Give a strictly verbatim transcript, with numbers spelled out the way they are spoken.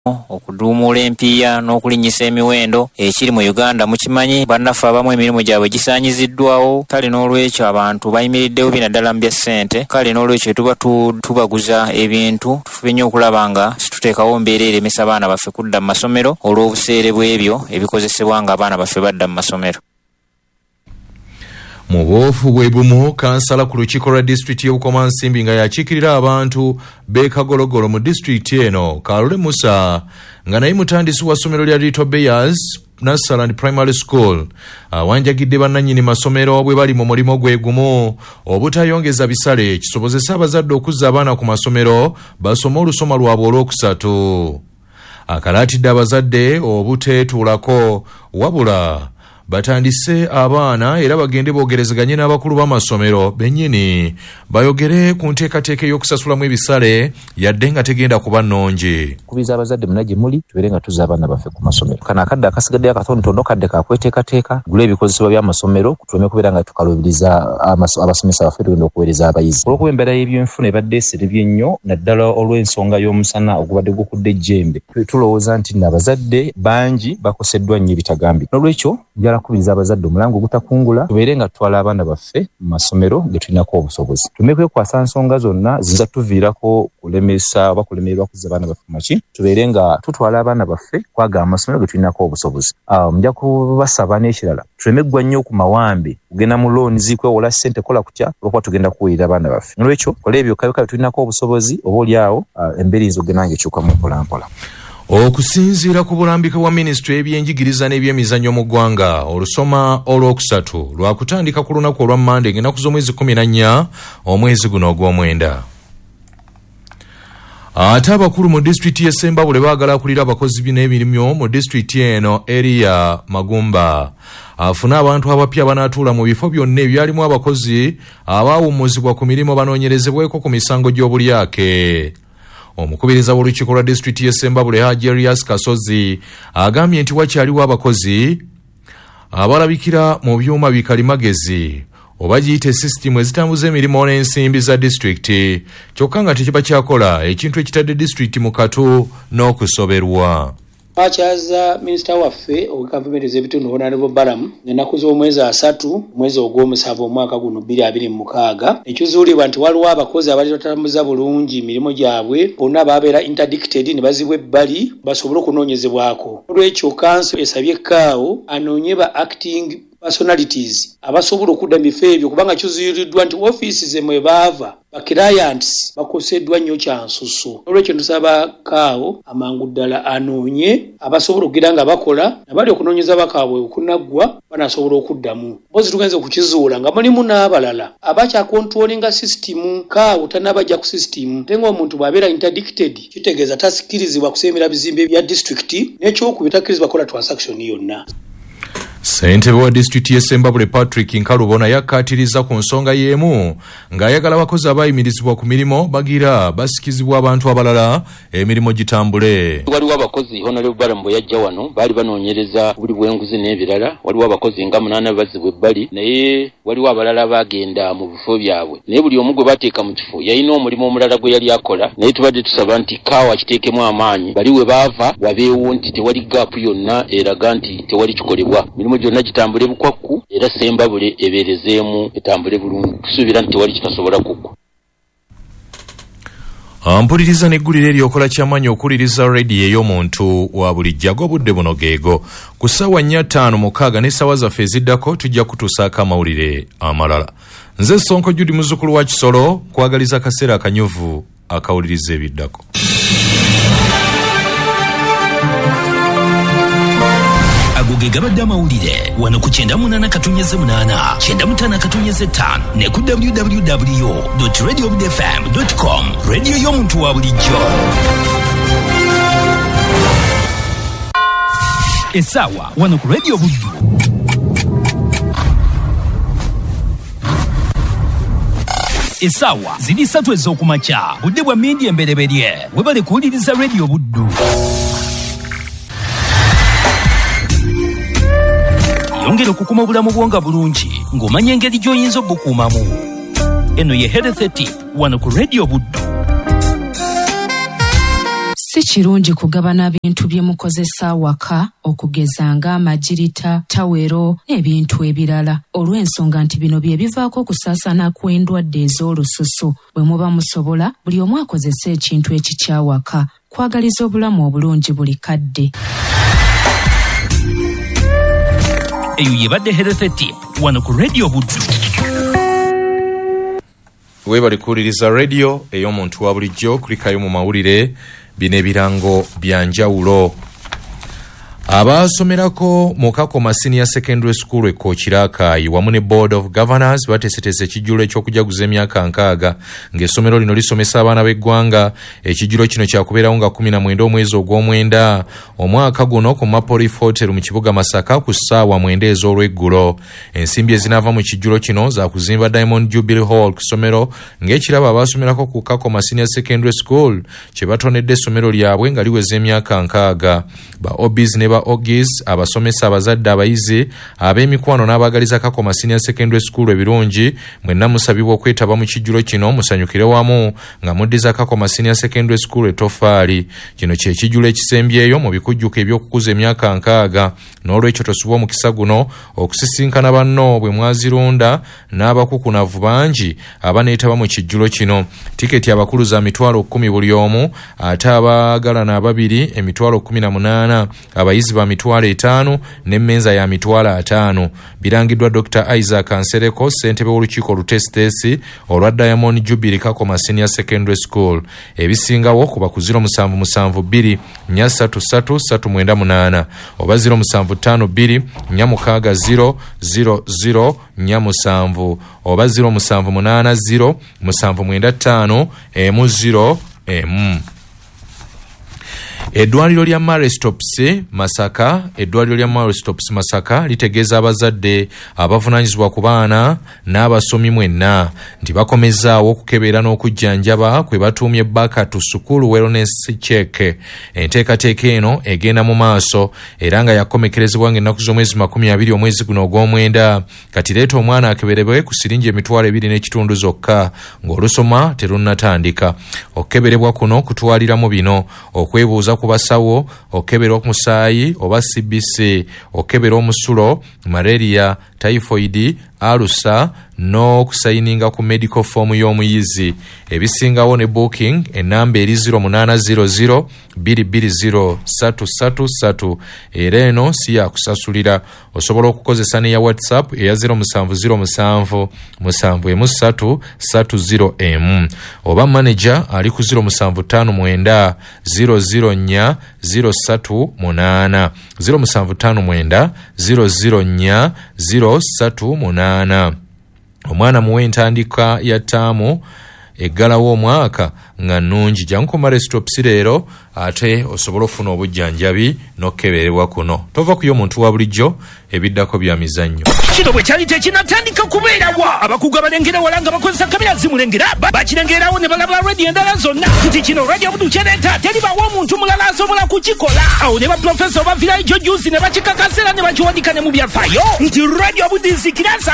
okuduumula empiya n'okulinnyisa emiwendo ekiri mu Uganda mukimanyi bannaffe abamu emirimu gyabwe gisaanyiziddwawo kale n'olwekyo abantu bayimiriddewo bina ddala mu bya ssente kale n'olwekyo tuba tubaguza ebintu tufube nnyo okulaba nga situteekawo mbeera eremesa abaana baffe kudda mu masomero olw'obuseere bw'ebyo ebikozesebwa nga abaana baffe badda mu masomero. Mu bwofu bwe bumu kansala ku lukiiko lwa disitulikiti y'Obukomansimbi nga yakiikirira abantu b'Ekagologolo mu disitulikiti eno Kalule Musa nga naye mutandisi wa ssomero lya Little Bears Nursery Primary School awanjagidde bannannyini masomero bwe bali mu mulimo gwe gumu obutayongeza bisale kisobozesa abazadde okuzza abaana ku masomero basome olusoma lwabwe olwokusatu. Akalaatidde abazadde obuteetuulako wabula batandise abaana era bagende boogerezeganye n'abakulu b'amasomero bennyini bayogere ku nteekateeka y'okusasulamu ebisale yadde nga tegenda kuba nnungi. Kubiza abazadde munajje muli tubeere nga tuzza abaana baffe ku masomero. Kana akadde akasigadde akatonotono kadde kakweteekateeka gula ebikozesebwa by'amasomero tuleme kubeera nga tukalubiriza abasomesa baffe tugenda okuweereza abayizi. Olw'okuba embeera y'ebyenfuna ebadde eserebye nnyo naddala olw'ensonga y'omusana ogubadde gukudde ejjembe tulowooza nti n'abazadde bangi bakoseddwa nnyo ebitagambi. N'olwekyo njala kubiriza abazadde omulango gutakungula tubeere nga tutwala abaana baffe mu masomero ge tulinako obusobozi. Tuleme kwekwasa nsonga zonna zinza tuviirako kulemesa oba kulemererwa kuzza abaana baffe maki tubeere nga tutwala abaana baffe kwaga amasomero ge tulinako obusobozi. Awo mujja kubasaba n'ekirala tuleme ggwa nnyo ku mawambe kugenda mu loans kwewola ssente kola kutya olwokuba tugenda kuwulira abaana baffe. N'olwekyo kola ebyo kayoka tulinako obusobozi oba oliawo embeera ezo ogenda nga ekyukamu mpolampola. Okusinziira ku bulambike bwa minisitule y'ebyenjigiriza n'ebyemizannyo mu ggwanga olusoma olwokusatu lwakutandika ku lunaku olwa Mande ng'ennaku z'omwezi kumi na nnya omwezi guno ogw'omwenda. Ate abakulu mu disitulikiti y'e Ssembabule baagala akulira abakozi n'emirimu mu disitulikiti eno Eria Magumba afuna abantu abapya banaatuula mu bifo byonna ebyalimu abakozi abaawummuzibwa ku mirimu banoonyerezebweko ku misango gy'obulyake. Omukubiriza w'olukiiko lwa disitulikiti y'e Ssembabule Haji Erias Kasozi agambye nti wakyaliwo abakozi abalabikira mu byuma bikalimagezi oba giyite sisitimu ezitambuza emirimu n'ensimbi za disitulikiti kyokka nga tekiba kyakola ekintu ekitadde disitulikiti mu katu n'okusoberwa. Akyaza minisita waffe ow'ekavumenti z'ebitundu Honorable Balamu ennaku z'omwezi asatu omwezi ogw'omusanvu omwaka guno bbiri abiri mu mukaaga ekizuulibwa nti waliwo abakozi abali batambuza bulungi emirimu gyabwe bonna baabeera interdicted ne bazibwa ebbali basobole okunoonyezebwako. Olw'ekyo kanso esabye kaawo anoonye ba acting personalities abasobola okudda mu bifo ebyo kubanga kizuuliddwa nti ofiisi ze mwe baava ba clients bakoseddwa nnyo kyansuso. Olwekyo tusaba kaawo amangu ddala anoonye abasobola okugira nga bakola nabali okunoonyeza bakaabwe okunaggwa banasobola okuddamu. Mpozi tugenze okukizuula nga mulimu n'abalala abakyakontrolinga sisitimu kaawo tanabajja ku sisitimu ate ng'omuntu bw'abeera interdicted kitegeeza tasikkirizibwa kusemera bizimbe bya disitulikiti n'ekyokubiri takkirizibwa kola transaction yonna. Ssentebe wa disitulikiti y'e Ssembabule Patrick Nkalubona yakkaatiriza ku nsonga y'emu ng'ayagala abakozi abayimirizibwa ku mirimu bagira basikizibwa abantu abalala emirimu gitambule. Waliwo abakozi Honorable Balamu bwe yajja wano baali banoonyereza buli bw'enguzi n'ebirala waliwo abakozi nga munaana bazzibwa ebbali naye waliwo abalala bagenda mu bifo byabwe naye buli omu gwe bateeka mu kifo yalina omulimu omulala gwe yali akola naye tubadde tusaba nti kaawa kiteekemu amaanyi bali we baava wabeewo nti tewali gaapu yonna eraga nti tewali kikolebwa emirimu gyonna gitambule bukwakku era Ssembabule ebeerezeemu etambule bulungi tusuubira nti tewali kitasobola kuggwa. Ampuliriza n'eggulire eryokola ky'amaanyi okuwuliriza rediyo ey'omuntu wa bulijjo ag'obudde buno geego ku ssaawa nnya ttaano mukaaga n'essaawa zaffe eziddako tujja kutuusaako amawulire amalala. Nze Sonko Judy muzzukulu wa Kisolo kwagaliza akaseera akanyuvu akawuliriza ebiddako. Agoge gabadde amawulire wano ku kyenda munaana katonnyeze munaana kyenda mutaano katonnyeze ttaano ne ku w w w dot radio obud f m dot com rediyo y'omuntu wa bulijjo. Essaawa wano ku rediyo Buddu. Essaawa ziri ssatu ez'okumakya budde bwa mmindi embereberye webale kuwuliriza rediyo Buddu. Yongera okukuma obulamu bwonga bulungi ng'omanya engeri gy'oyinza obukuumamu. Eno ye Health Tip wano ku rediyo Buddu. Si kirungi kugabana bintu bye mukozesa waka okugeza nga amagirita, tawero n'ebintu ebirala olw'ensonga nti bino bye bivaako okusaasaana kw'endwadde ez'olususu. Bwe muba musobola buli omu akozesa ekintu ekikyawaka kwagaliza obulamu obulungi buli kadde. Eyo yebadde Health Tip wano ku Radio Buddu. Webali kuwuliriza radio ey'omuntu wa bulijjo kulikayo mu mawulire bino ebirango bya njawulo. Abasomerako mu Kakoma Senior Secondary School e Kochirakayi wamu ne Board of Governors bateeseteese ekijjulo eky'okujaguza emyaka nkaaga ng'essomero lino lisomesa abaana b'eggwanga. Ekijjulo kino kyakubeerawo nga kumi na mwenda omwezi ogw'omwenda omwaka guno ku Maple Hotel mu kibuga Masaka ku ssaawa mwenda ez'olweggulo. Ensimbi ezinaava mu kijjulo kino za kuzimba Diamond Jubilee Hall ku ssomero ng'ekirabo abasomerako ku Kakoma Senior Secondary School kye batonedde essomero lyabwe nga liweza emyaka nkaaga. Ba Obis ne ba Ogis abasomesa abazadde abayizi ab'emikwano n'abaagaliza Kakoma Senior Secondary School ebirungi mwenna musabibwa okwetaba mu kijjulo kino musanyukire wamu nga muddiza Kakoma Senior Secondary School etoffaali. Kino kye kijjulo ekisembyeyo mu bikujjuko eby'okukuza emyaka nkaaga n'olwekyo tosubwa omukisa guno okusisinkana banno bwe mwazirunda n'abakukunavu bangi abaneetaba mu kijjulo kino. Tiketi abakulu za mitwalo kkumi buli omu ate abaagalana ababiri emitwalo kkumi na munaana abayizi ba mitwalo etaano n'emmenza ya mitwalo ataano. Birangiddwa Doctor Isaac Ansereko ssentebe w'olukiiko olutesitesi olwa Diamond Jubilee Kakoma Senior Secondary School. Ebisingawo kuba ku ziro musanvu musanvu bbiri nnya ssatu ssatu ssatu mwenda munaana oba ziro musanvu ttaano bbiri nnya mukaaga ziro ziro ziro nnya musanvu oba ziro musanvu munaana ziro musanvu mwenda ttaano emu ziro emu. Eddwaliro lya Maristops Masaka eddwaliro lya Maristops Masaka litegeeza abazadde abavunaanyizibwa ku baana n'abasomi mwenna nti bakomezaawo okukebeera n'okujjanjaba kwe batuumye Back to School Wellness Check. Enteekateeka eno egenda mu maaso era nga yakomekerezebwa ng'ennaku z'omwezi makumi abiri omwezi guno ogw'omwenda. Kati leeta omwana akeberebwe ku siringi emitwalo ebiri n'ekitundu zokka ng'olusoma terunnatandika. Okukeberebwa kuno kutwaliramu bino: okwebuuza ku basawo, okebera omusaayi oba C B C, okebera omusulo, malaria, typhoid, alusa n'okusayininga ku medical form y'omuyizi. Ebisingawo ne booking enamba eri ziro munaana ziro ziro bbiri bbiri ziro ssatu ssatu ssatu era eno si yakusasulira. Osobola okukozesa ne ya WhatsApp eya ziro musanvu ziro musanvu musanvu emu ssatu ssatu ziro emu oba manager ali ku ziro musanvu ttaano mwenda ziro ziro nnya ziro ssatu munaana ziro musanvu ttaano mwenda ziro ziro nnya ziro ssatu munaana. Omwana muwe entandika ya ttaamu eggalawo omwaka nga nnungi. Jangu ku Maristops leero ate osobola ofuna obujjanjabi n'okkeberebwa kuno. Tova kuyo muntu wa bulijjo ebiddako bya mizannyo. Kino bwe kyali tekinatandika kubeerawa abakugu abalengera wala nga bakozesa kamera zimulengera bakirengerawo ne balaba radio endala zonna nti kino Radio Buddu kyaleeta teribawo omuntu mulala asobola kukikola. Awo ne baprofesa obavirayo Jojusi ne bakikakasera ne bakiwanika ne mu byafaayo nti Radio Buddu nzikira